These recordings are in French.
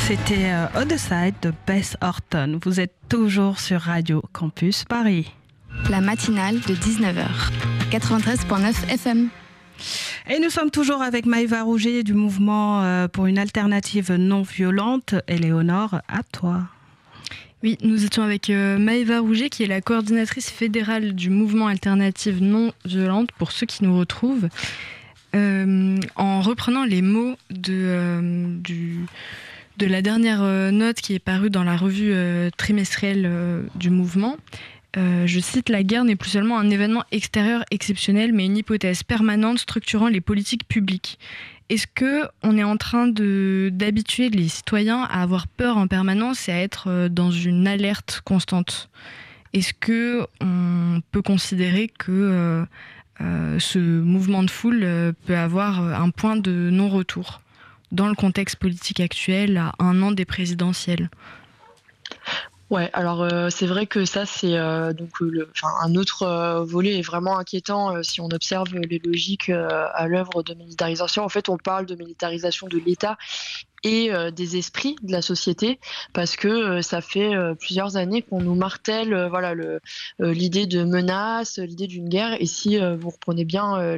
C'était Other Side de Bess Horton. Vous êtes toujours sur Radio Campus Paris. La matinale de 19h, 93.9 FM. Et nous sommes toujours avec Maëva Rouget du mouvement pour une alternative non violente. Éléonore, à toi. Oui, nous étions avec Maëva Rouget, qui est la coordinatrice fédérale du mouvement alternative non violente, pour ceux qui nous retrouvent. En reprenant les mots de la dernière note qui est parue dans la revue trimestrielle du mouvement, je cite: « La guerre n'est plus seulement un événement extérieur exceptionnel, mais une hypothèse permanente structurant les politiques publiques. » Est-ce qu'on est en train d'habituer les citoyens à avoir peur en permanence et à être dans une alerte constante ? Est-ce qu'on peut considérer que ce mouvement de foule peut avoir un point de non-retour dans le contexte politique actuel, à 1 an des présidentielles ? Ouais, alors c'est vrai que ça c'est un autre volet est vraiment inquiétant si on observe les logiques à l'œuvre de militarisation. En fait, on parle de militarisation de l'État et des esprits de la société, parce que ça fait plusieurs années qu'on nous martèle l'idée de menace, l'idée d'une guerre. Et si vous reprenez bien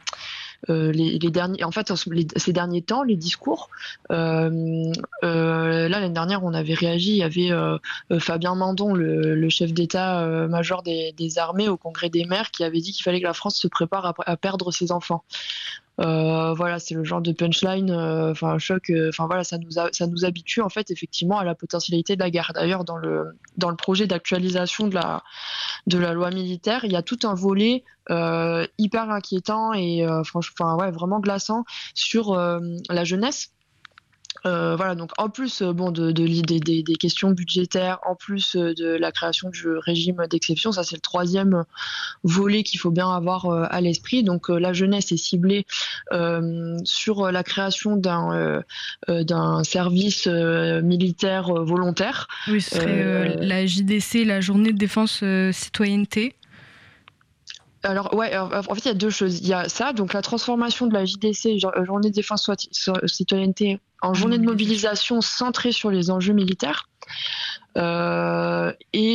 les derniers, en fait, ces derniers temps, les discours. Là, l'année dernière, on avait réagi. Il y avait Fabien Mandon, le chef d'état-major des armées au Congrès des maires, qui avait dit qu'il fallait que la France se prépare à perdre ses enfants. Voilà, c'est le genre de punchline, choc. Ça nous habitue en fait effectivement à la potentialité de la guerre. D'ailleurs, dans le projet d'actualisation de la loi militaire, il y a tout un volet hyper inquiétant et vraiment glaçant sur la jeunesse. Donc en plus des questions budgétaires, en plus de la création du régime d'exception, ça c'est le 3e volet qu'il faut bien avoir à l'esprit. Donc la jeunesse est ciblée sur la création d'un service militaire volontaire. Oui, ce serait la JDC, la Journée de défense citoyenneté. Alors en fait il y a 2 choses. Il y a ça, donc la transformation de la JDC, Journée de défense citoyenneté, en journée de mobilisation centrée sur les enjeux militaires, un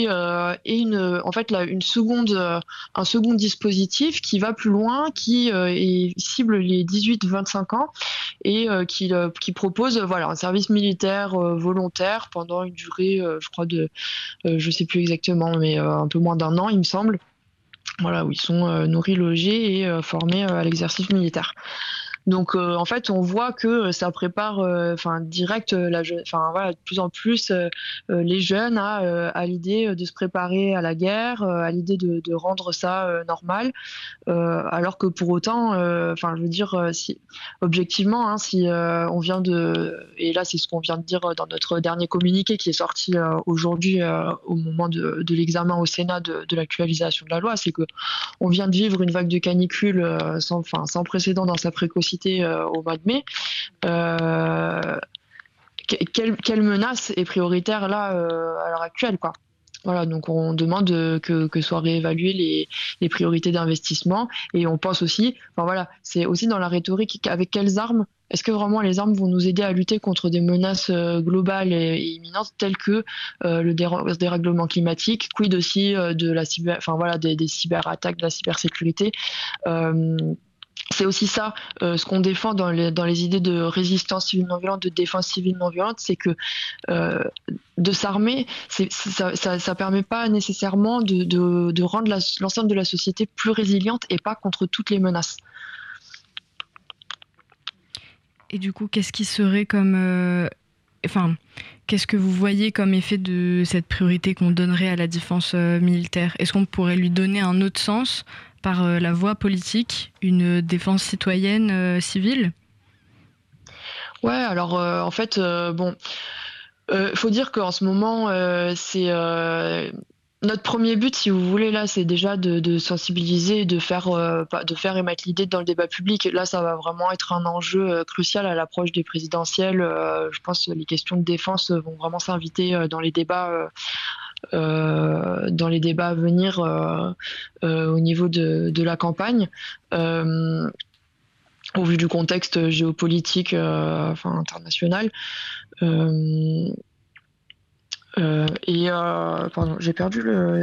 second dispositif qui va plus loin, qui cible les 18-25 ans et qui propose un service militaire volontaire pendant une durée, je crois je sais plus exactement, mais un peu moins d'1 an, il me semble. Voilà, où ils sont nourris, logés et formés à l'exercice militaire. Donc en fait, on voit que ça prépare direct de plus en plus les jeunes à l'idée de se préparer à la guerre, à l'idée de rendre ça normal, alors que pour autant, si objectivement, si on vient et là c'est ce qu'on vient de dire dans notre dernier communiqué qui est sorti aujourd'hui au moment de l'examen au Sénat de l'actualisation de la loi, c'est que on vient de vivre une vague de canicule sans précédent dans sa précocité au mois de mai. Quelle menace est prioritaire là à l'heure actuelle, quoi. Voilà, donc on demande que soient réévaluées les priorités d'investissement, et on pense aussi, c'est aussi dans la rhétorique, avec quelles armes. Est-ce que vraiment les armes vont nous aider à lutter contre des menaces globales et imminentes telles que le dérèglement climatique, quid aussi de la des cyberattaques, de la cybersécurité. C'est aussi ça, ce qu'on défend dans les idées de résistance civile non violente, de défense civile non violente, c'est que de s'armer, ça permet pas nécessairement de rendre l'ensemble de la société plus résiliente et pas contre toutes les menaces. Et du coup, qu'est-ce qui serait qu'est-ce que vous voyez comme effet de cette priorité qu'on donnerait à la défense militaire ? Est-ce qu'on pourrait lui donner un autre sens par la voie politique, une défense citoyenne civile ? Ouais, alors en fait, faut dire qu'en ce moment, c'est notre premier but, si vous voulez, là, c'est déjà de sensibiliser, de faire émettre l'idée dans le débat public. Là, ça va vraiment être un enjeu crucial à l'approche des présidentielles. Je pense que les questions de défense vont vraiment s'inviter dans les débats à venir au niveau de la campagne. au vu du contexte géopolitique international. Pardon, j'ai perdu le